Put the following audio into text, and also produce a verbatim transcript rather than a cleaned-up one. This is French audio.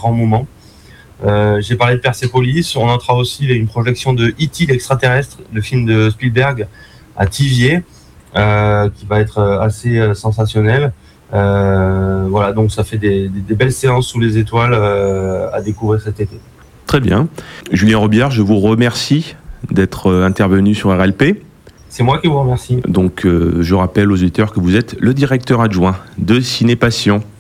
grands moments. Euh, j'ai parlé de Persepolis, on notera aussi une projection de E T l'extraterrestre, le film de Spielberg à Thiviers, euh, qui va être assez euh, sensationnel. Euh, voilà, donc ça fait des, des, des belles séances sous les étoiles euh, à découvrir cet été. Très bien. Julien Robillard, je vous remercie d'être intervenu sur R L P. C'est moi qui vous remercie. Donc, euh, je rappelle aux auditeurs que vous êtes le directeur adjoint de Ciné Passion.